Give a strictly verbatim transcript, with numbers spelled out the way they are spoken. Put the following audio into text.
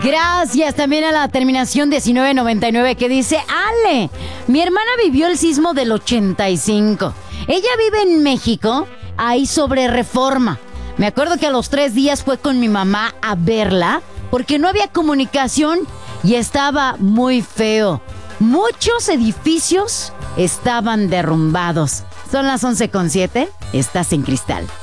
Gracias también a la terminación diecinueve noventa y nueve que dice: Ale, mi hermana vivió el sismo del ochenta y cinco. Ella vive en México, ahí sobre Reforma. Me acuerdo que a los tres días fue con mi mamá a verla porque no había comunicación y estaba muy feo. Muchos edificios estaban derrumbados. Son las once con siete. Estás en Cristal.